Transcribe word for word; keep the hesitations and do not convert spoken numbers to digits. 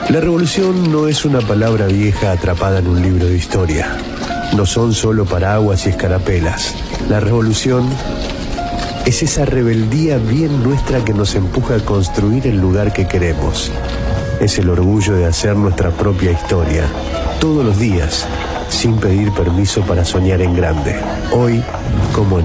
La revolución no es una palabra vieja atrapada en un libro de historia. No son solo paraguas y escarapelas. La revolución es esa rebeldía bien nuestra que nos empuja a construir el lugar que queremos. Es el orgullo de hacer nuestra propia historia, todos los días, sin pedir permiso para soñar en grande. Hoy, como